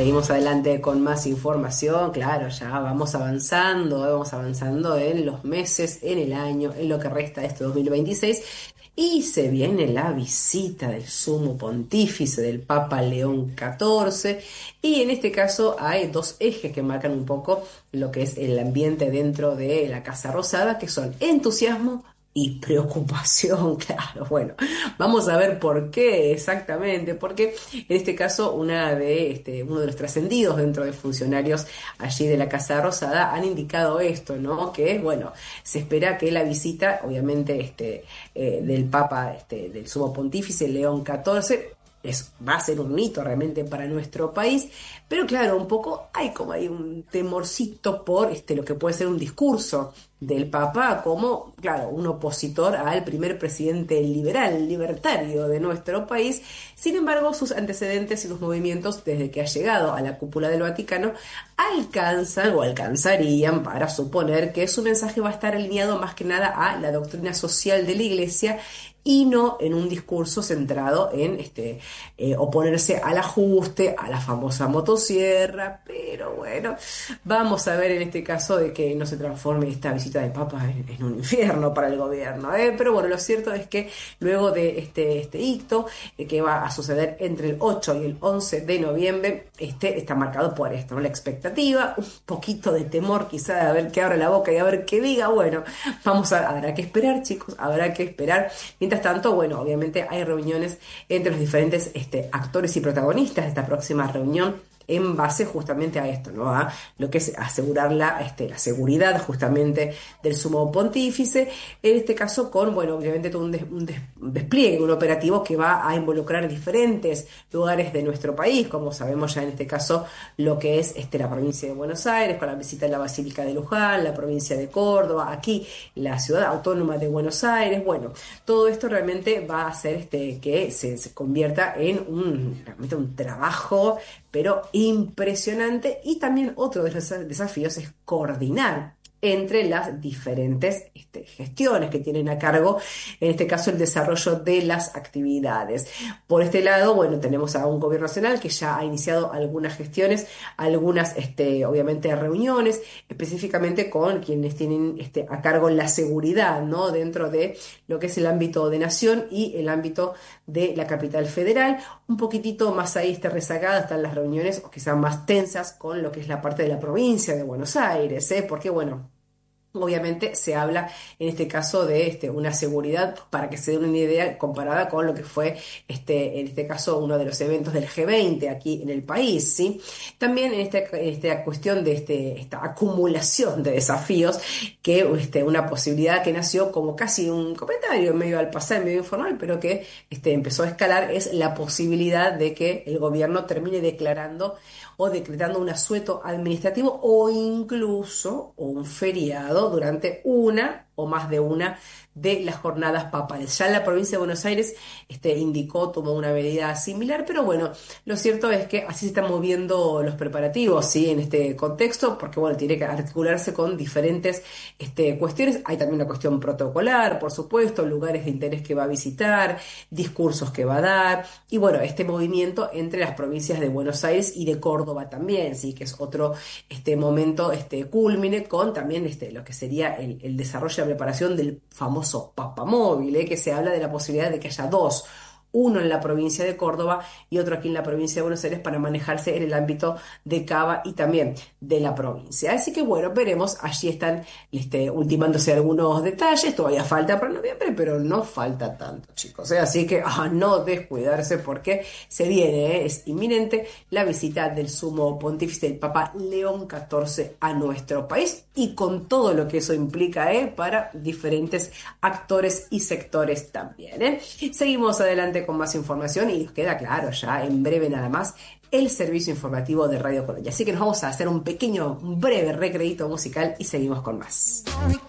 Seguimos adelante con más información, claro, ya vamos avanzando en los meses, en el año, en lo que resta de este 2026 y se viene la visita del Sumo Pontífice del Papa León XIV y en este caso hay dos ejes que marcan un poco lo que es el ambiente dentro de la Casa Rosada, que son entusiasmo y preocupación, claro. Bueno, vamos a ver por qué exactamente, porque en este caso uno de los trascendidos dentro de funcionarios allí de la Casa Rosada han indicado esto, ¿no? Que, bueno, se espera que la visita, obviamente, del Papa, del Sumo Pontífice León XIV, va a ser un hito realmente para nuestro país, pero claro, un poco hay un temorcito por lo que puede ser un discurso del Papa como, claro, un opositor al primer presidente liberal, libertario de nuestro país. Sin embargo, sus antecedentes y los movimientos desde que ha llegado a la cúpula del Vaticano alcanzan o alcanzarían para suponer que su mensaje va a estar alineado más que nada a la doctrina social de la Iglesia y no en un discurso centrado en oponerse al ajuste, a la famosa motosierra, pero bueno, vamos a ver en este caso de que no se transforme esta visita del Papa en un infierno para el gobierno, ¿eh? Pero bueno, lo cierto es que luego de este hito que va a suceder entre el 8 y el 11 de noviembre, está marcado por esto, ¿no? La expectativa, un poquito de temor quizá de a ver qué abra la boca y a ver qué diga. Bueno, habrá que esperar, chicos, habrá que esperar. Mientras tanto, bueno, obviamente hay reuniones entre los diferentes actores y protagonistas de esta próxima reunión en base justamente a esto, ¿no? A lo que es asegurar la seguridad justamente del Sumo Pontífice, en este caso con, bueno, obviamente todo un despliegue, un operativo que va a involucrar diferentes lugares de nuestro país, como sabemos ya en este caso lo que es la provincia de Buenos Aires, con la visita de la Basílica de Luján, la provincia de Córdoba, aquí la ciudad autónoma de Buenos Aires. Bueno, todo esto realmente va a hacer que se convierta en realmente un trabajo pero impresionante. Y también otro de los desafíos es coordinar entre las diferentes gestiones que tienen a cargo, en este caso el desarrollo de las actividades. Por este lado, bueno, tenemos a un gobierno nacional que ya ha iniciado algunas gestiones, algunas obviamente reuniones, específicamente con quienes tienen a cargo la seguridad, ¿no? Dentro de lo que es el ámbito de nación y el ámbito de la capital federal. Un poquitito más ahí rezagada están las reuniones, o quizás más tensas, con lo que es la parte de la provincia de Buenos Aires, porque bueno, obviamente se habla en este caso de una seguridad, para que se den una idea, comparada con lo que fue en este caso uno de los eventos del G20 aquí en el país, ¿sí? También en esta cuestión de esta acumulación de desafíos, que una posibilidad que nació como casi un comentario medio al pasar, medio informal, pero que empezó a escalar, es la posibilidad de que el gobierno termine declarando o decretando un asueto administrativo o incluso un feriado durante una o más de una de las jornadas papales. Ya la provincia de Buenos Aires tomó una medida similar, pero bueno, lo cierto es que así se están moviendo los preparativos, ¿sí? En este contexto, porque bueno, tiene que articularse con diferentes cuestiones. Hay también una cuestión protocolar, por supuesto, lugares de interés que va a visitar, discursos que va a dar, y bueno, este movimiento entre las provincias de Buenos Aires y de Córdoba también, ¿sí? Que es otro momento cúlmine con también lo que sería el desarrollo y la preparación del famoso papamóvil, que se habla de la posibilidad de que haya dos, uno en la provincia de Córdoba y otro aquí en la provincia de Buenos Aires, para manejarse en el ámbito de Cava y también de la provincia. Así que bueno, veremos, allí están ultimándose algunos detalles, todavía falta para noviembre, pero no falta tanto, chicos, así que a no descuidarse, porque se viene, es inminente la visita del Sumo Pontífice, del Papa León XIV, a nuestro país, y con todo lo que eso implica para diferentes actores y sectores también. Seguimos adelante con más información y nos queda claro ya en breve nada más el servicio informativo de Radio Colonia. Así que nos vamos a hacer un breve recreíto musical y seguimos con más.